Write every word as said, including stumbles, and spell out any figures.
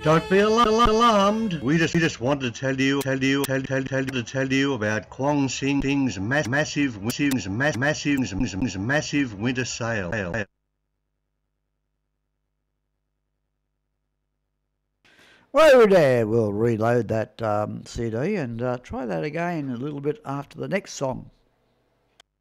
Don't be alarmed. We just we just want to tell you, tell you, tell tell tell to tell you about Kwong Sing Sing's mass, massive, massive, massive, massive, massive winter sale. Well, there, we'll reload that um, C D and uh, try that again a little bit after the next song.